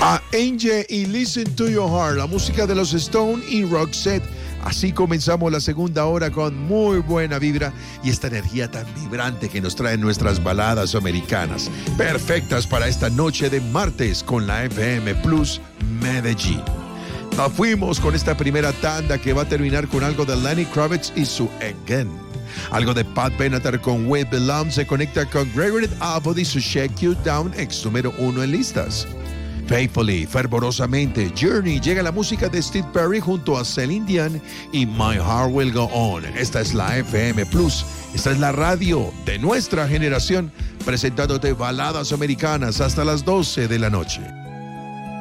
A Angel y Listen to Your Heart, la música de los Stone y Roxette. Así comenzamos la segunda hora con muy buena vibra y esta energía tan vibrante que nos traen nuestras baladas americanas, perfectas para esta noche de martes con la FM Plus Medellín. Nos fuimos con esta primera tanda que va a terminar con algo de Lenny Kravitz y su Again. Algo de Pat Benatar con We Belong se conecta con Gregory Abbott y su Shake You Down, ex número 1 en listas. Faithfully, fervorosamente, Journey, llega la música de Steve Perry junto a Celine Dion y My Heart Will Go On. Esta es la FM Plus, esta es la radio de nuestra generación, presentándote baladas americanas hasta las 12 de la noche.